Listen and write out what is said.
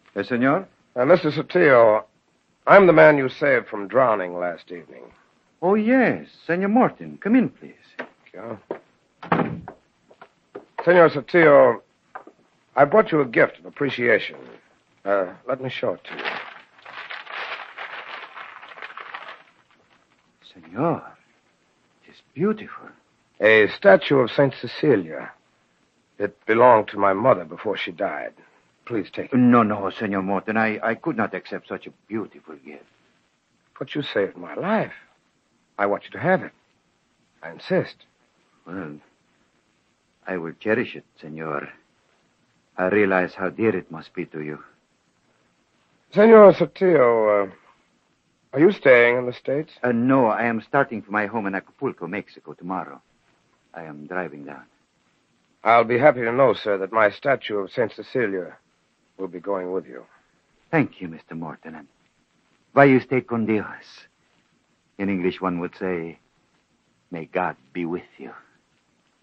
Yes, senor? Mr. Sotillo, I'm the man you saved from drowning last evening. Oh, yes. Senor Morton, come in, please. Yeah. Senor Sotillo, I brought you a gift of appreciation. Let me show it to you. Senor, it is beautiful. A statue of St. Cecilia. It belonged to my mother before she died. Please take it. No, Senor Morton. I could not accept such a beautiful gift. But you saved my life. I want you to have it. I insist. Well, I will cherish it, senor. I realize how dear it must be to you. Senor Sotillo, are you staying in the States? No, I am starting for my home in Acapulco, Mexico, tomorrow. I am driving down. I'll be happy to know, sir, that my statue of St. Cecilia will be going with you. Thank you, Mr. Morton. And vaya usted con Dios. In English, one would say, may God be with you.